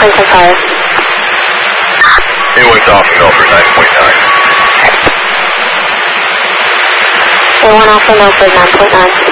Franklin Fire. A1's off from Milford, 9.9. A1 off from Milford, 9.9.